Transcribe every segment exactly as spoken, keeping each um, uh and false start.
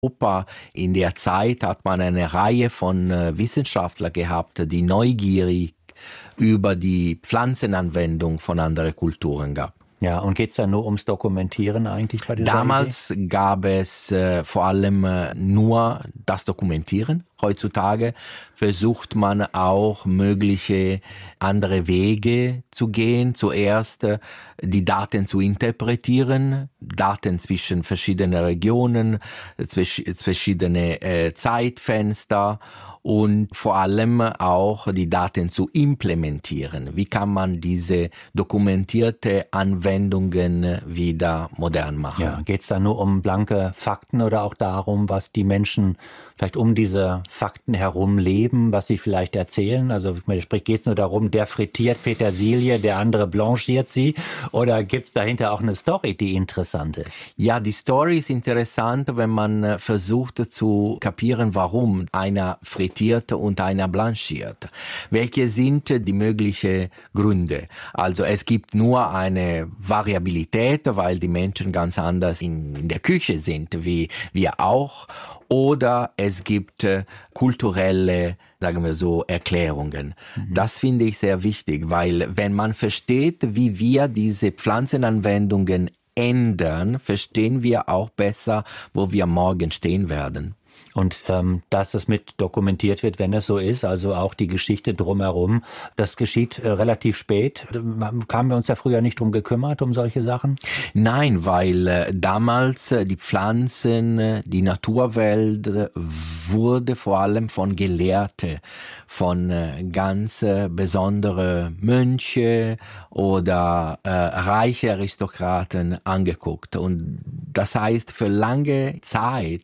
Europa in der Zeit hat man eine Reihe von äh, Wissenschaftlern gehabt, die neugierig über die Pflanzenanwendung von anderen Kulturen gab. Ja, und geht's da nur ums Dokumentieren eigentlich bei dieser Damals Idee? gab es äh, vor allem äh, nur das Dokumentieren. Heutzutage versucht man auch mögliche andere Wege zu gehen. Zuerst äh, die Daten zu interpretieren, Daten zwischen verschiedenen Regionen, zwisch- verschiedene äh, Zeitfenster. Und vor allem auch die Daten zu implementieren. Wie kann man diese dokumentierte Anwendungen wieder modern machen? Ja, geht's da nur um blanke Fakten oder auch darum, was die Menschen vielleicht um diese Fakten herum leben, was sie vielleicht erzählen? Also sprich, geht's nur darum, der frittiert Petersilie, der andere blanchiert sie? Oder gibt's dahinter auch eine Story, die interessant ist? Ja, die Story ist interessant, wenn man versucht zu kapieren, warum einer frittiert und einer blanchiert. Welche sind die möglichen Gründe? Also es gibt nur eine Variabilität, weil die Menschen ganz anders in, in der Küche sind, wie wir auch. Oder es gibt äh, kulturelle, sagen wir so, Erklärungen. Mhm. Das finde ich sehr wichtig, weil wenn man versteht, wie wir diese Pflanzenanwendungen ändern, verstehen wir auch besser, wo wir morgen stehen werden. Und ähm, dass das mit dokumentiert wird, wenn es so ist, also auch die Geschichte drumherum, das geschieht äh, relativ spät. Haben wir uns ja früher nicht drum gekümmert, um solche Sachen? Nein, weil äh, damals äh, die Pflanzen, äh, die Naturwelt äh, wurde vor allem von Gelehrten, von äh, ganz äh, besondere Mönche oder äh, reiche Aristokraten angeguckt. Und das heißt, für lange Zeit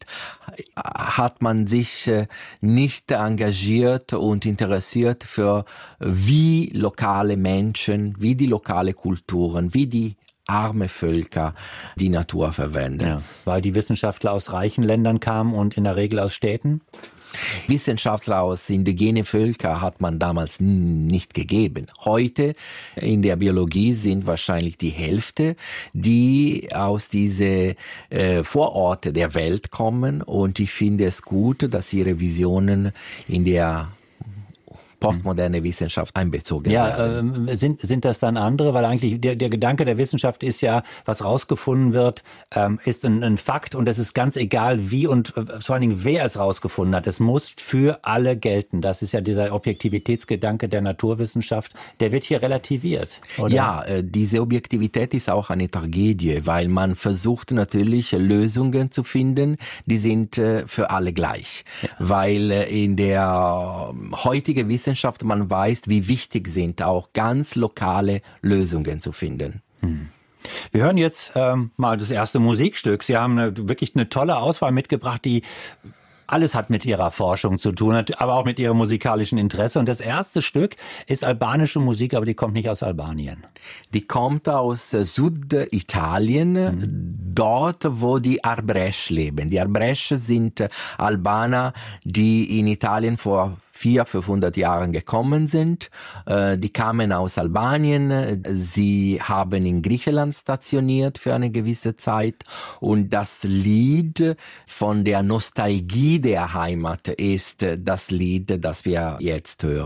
hat man sich nicht engagiert und interessiert für wie lokale Menschen, wie die lokale Kulturen, wie die arme Völker die Natur verwenden. Ja, weil die Wissenschaftler aus reichen Ländern kamen und in der Regel aus Städten? Wissenschaftler aus indigenen Völkern hat man damals nicht gegeben. Heute in der Biologie sind wahrscheinlich die Hälfte, die aus diesen äh, Vororte der Welt kommen, und ich finde es gut, dass ihre Visionen in der postmoderne Wissenschaft einbezogen ja, werden. Ja, äh, sind, sind das dann andere? Weil eigentlich der, der Gedanke der Wissenschaft ist ja, was rausgefunden wird, ähm, ist ein, ein Fakt, und es ist ganz egal, wie und äh, vor allen Dingen, wer es rausgefunden hat. Es muss für alle gelten. Das ist ja dieser Objektivitätsgedanke der Naturwissenschaft. Der wird hier relativiert, oder? Ja, äh, diese Objektivität ist auch eine Tragödie, weil man versucht natürlich Lösungen zu finden, die sind äh, für alle gleich. Ja. Weil äh, in der heutigen Wissenschaft Wissenschaft, man weiß, wie wichtig sind auch ganz lokale Lösungen zu finden. Hm. Wir hören jetzt ähm, mal das erste Musikstück. Sie haben eine, wirklich eine tolle Auswahl mitgebracht, die alles hat mit Ihrer Forschung zu tun, aber auch mit Ihrem musikalischen Interesse. Und das erste Stück ist albanische Musik, aber die kommt nicht aus Albanien. Die kommt aus Süditalien, mhm. dort, wo die Arbresch leben. Die Arbresch sind Albaner, die in Italien vor vierhundert, fünfhundert Jahren gekommen sind. Die kamen aus Albanien. Sie haben in Griechenland stationiert für eine gewisse Zeit. Und das Lied von der Nostalgie der Heimat ist das Lied, das wir jetzt hören.